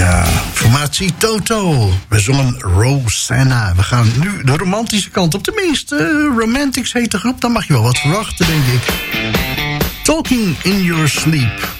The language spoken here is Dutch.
Ja, formatie Toto. We zongen Rosanna. We gaan nu de romantische kant op. Tenminste, Romantics heet de groep. Dan mag je wel wat verwachten, denk ik. Talking in Your Sleep.